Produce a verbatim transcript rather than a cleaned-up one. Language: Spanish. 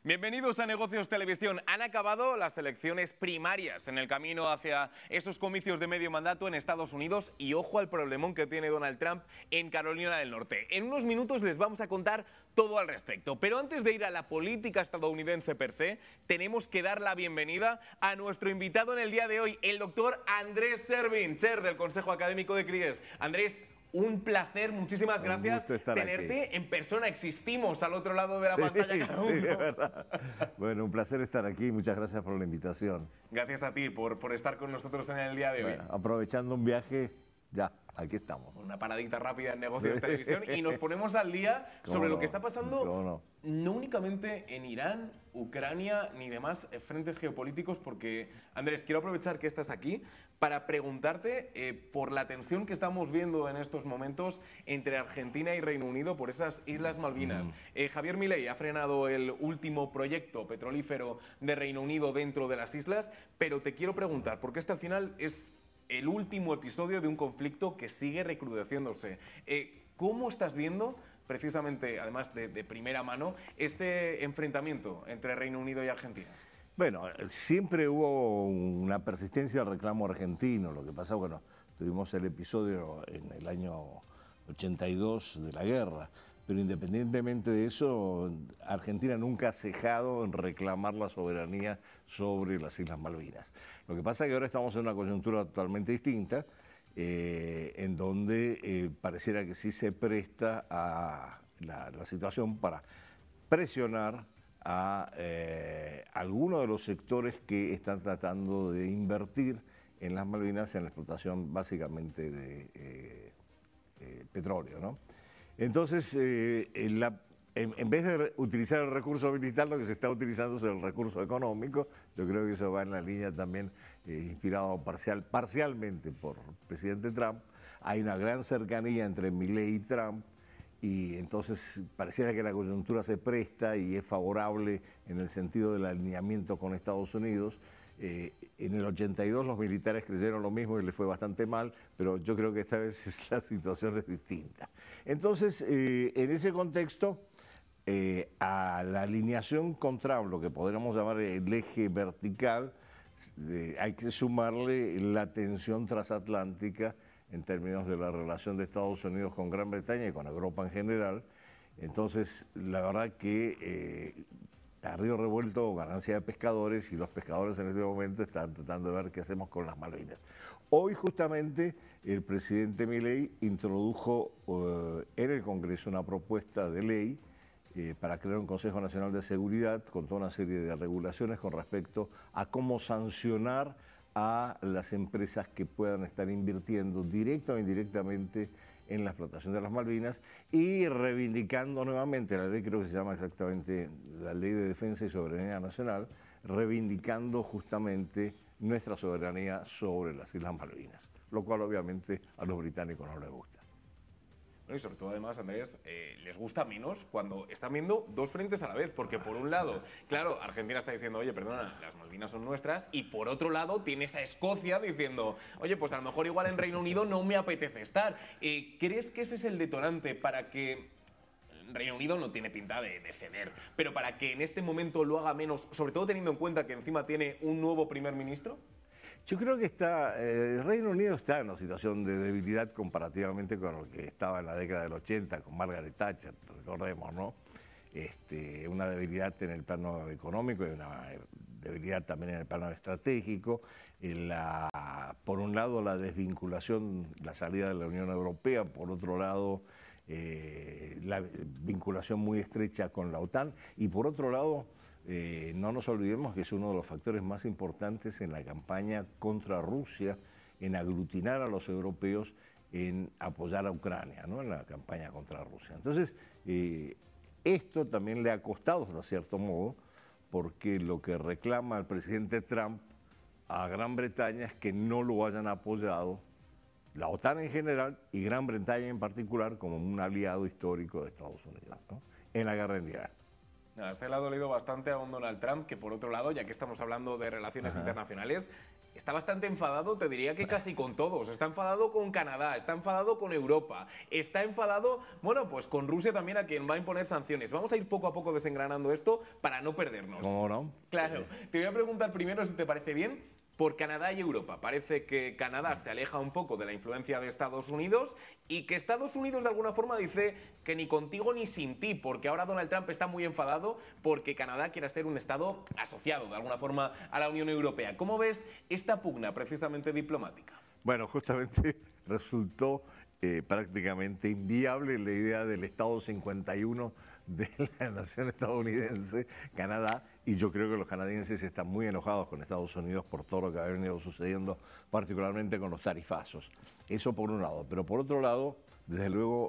Bienvenidos a Negocios Televisión. Han acabado las elecciones primarias en el camino hacia esos comicios de medio mandato en Estados Unidos y ojo al problemón que tiene Donald Trump en Carolina del Norte. En unos minutos les vamos a contar todo al respecto. Pero antes de ir a la política estadounidense per se, tenemos que dar la bienvenida a nuestro invitado en el día de hoy, el doctor Andrés Servin, chair del Consejo Académico de CRIES. Andrés, un placer, muchísimas gracias tenerte aquí en persona. Existimos al otro lado de la sí, pantalla cada uno. Sí, es verdad. Bueno, un placer estar aquí. Muchas gracias por la invitación. Gracias a ti por, por estar con nosotros en el día de hoy. Bueno, aprovechando un viaje, ya, aquí estamos. Una paradita rápida en Negocios Sí. Televisión y nos ponemos al día sobre no? lo que está pasando no? no únicamente en Irán, Ucrania ni demás frentes geopolíticos, porque, Andrés, quiero aprovechar que estás aquí para preguntarte eh, por la tensión que estamos viendo en estos momentos entre Argentina y Reino Unido por esas Islas Malvinas. Mm. Eh, Javier Milei ha frenado el último proyecto petrolífero de Reino Unido dentro de las islas, pero te quiero preguntar, porque este al final es el último episodio de un conflicto que sigue recrudeciéndose. Eh, ¿Cómo estás viendo, precisamente, además de, de primera mano, ese enfrentamiento entre Reino Unido y Argentina? Bueno, siempre hubo una persistencia del reclamo argentino. Lo que pasa, bueno, tuvimos el episodio en el año ochenta y dos de la guerra, pero independientemente de eso, Argentina nunca ha cejado en reclamar la soberanía sobre las Islas Malvinas. Lo que pasa es que ahora estamos en una coyuntura totalmente distinta, eh, en donde eh, pareciera que sí se presta a la, la situación para presionar a eh, algunos de los sectores que están tratando de invertir en las Malvinas en la explotación básicamente de eh, eh, petróleo, ¿no? Entonces, eh, en, la, en, en vez de utilizar el recurso militar, lo que se está utilizando es el recurso económico. Yo creo que eso va en la línea también eh, inspirado parcial, parcialmente por el presidente Trump. Hay una gran cercanía entre Milei y Trump, y entonces pareciera que la coyuntura se presta y es favorable en el sentido del alineamiento con Estados Unidos. Eh, en el ochenta y dos los militares creyeron lo mismo y les fue bastante mal, pero yo creo que esta vez la situación es distinta. Entonces, eh, en ese contexto, eh, a la alineación con Trump, lo que podríamos llamar el eje vertical, eh, hay que sumarle la tensión transatlántica en términos de la relación de Estados Unidos con Gran Bretaña y con Europa en general. Entonces, la verdad que eh, a río revuelto ganancia de pescadores, y los pescadores en este momento están tratando de ver qué hacemos con las Malvinas. Hoy justamente el presidente Milei introdujo uh, en el Congreso una propuesta de ley eh, para crear un Consejo Nacional de Seguridad con toda una serie de regulaciones con respecto a cómo sancionar a las empresas que puedan estar invirtiendo directa o indirectamente en la explotación de las Malvinas, y reivindicando nuevamente la ley, creo que se llama exactamente la Ley de Defensa y Soberanía Nacional, reivindicando justamente nuestra soberanía sobre las Islas Malvinas, lo cual obviamente a los británicos no les gusta. Y sobre todo, además, Andrés, eh, les gusta menos cuando están viendo dos frentes a la vez, porque por un lado, claro, Argentina está diciendo, oye, perdona, las Malvinas son nuestras, y por otro lado tienes a Escocia diciendo, oye, pues a lo mejor igual en Reino Unido no me apetece estar. Eh, ¿Crees que ese es el detonante para que Reino Unido no tiene pinta de, de ceder, pero para que en este momento lo haga menos, sobre todo teniendo en cuenta que encima tiene un nuevo primer ministro? Yo creo que está, eh, el Reino Unido está en una situación de debilidad comparativamente con lo que estaba en la década del ochenta con Margaret Thatcher, recordemos, ¿no? Este, una debilidad en el plano económico y una debilidad también en el plano estratégico. En la, por un lado, la desvinculación, la salida de la Unión Europea, por otro lado, eh, la vinculación muy estrecha con la OTAN, y por otro lado, Eh, no nos olvidemos que es uno de los factores más importantes en la campaña contra Rusia, en aglutinar a los europeos en apoyar a Ucrania, ¿no? En la campaña contra Rusia. Entonces, eh, esto también le ha costado, hasta cierto modo, porque lo que reclama el presidente Trump a Gran Bretaña es que no lo hayan apoyado la OTAN en general y Gran Bretaña en particular como un aliado histórico de Estados Unidos, ¿no? En la guerra en Irak. Nada, se le ha dolido bastante a un Donald Trump que, por otro lado, ya que estamos hablando de relaciones Ajá. internacionales, está bastante enfadado, te diría que casi con todos. Está enfadado con Canadá, está enfadado con Europa, está enfadado, bueno, pues con Rusia también, a quien va a imponer sanciones. Vamos a ir poco a poco desengranando esto para no perdernos. ¿Cómo no? Claro. Te voy a preguntar primero, si te parece bien, por Canadá y Europa. Parece que Canadá se aleja un poco de la influencia de Estados Unidos y que Estados Unidos de alguna forma dice que ni contigo ni sin ti, porque ahora Donald Trump está muy enfadado porque Canadá quiere ser un Estado asociado de alguna forma a la Unión Europea. ¿Cómo ves esta pugna precisamente diplomática? Bueno, justamente resultó eh, prácticamente inviable la idea del Estado cincuenta y uno de la nación estadounidense, Canadá, y yo creo que los canadienses están muy enojados con Estados Unidos por todo lo que ha venido sucediendo, particularmente con los tarifazos. Eso por un lado, pero por otro lado, desde luego